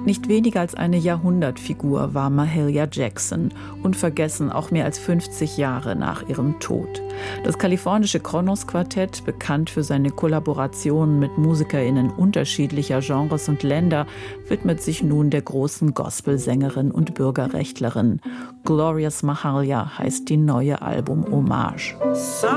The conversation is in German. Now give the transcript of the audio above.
Nicht weniger als eine Jahrhundertfigur war Mahalia Jackson, unvergessen auch mehr als 50 Jahre nach ihrem Tod. Das kalifornische Kronos-Quartett, bekannt für seine Kollaborationen mit MusikerInnen unterschiedlicher Genres und Länder, widmet sich nun der großen Gospelsängerin und Bürgerrechtlerin. Glorious Mahalia heißt die neue Album-Hommage.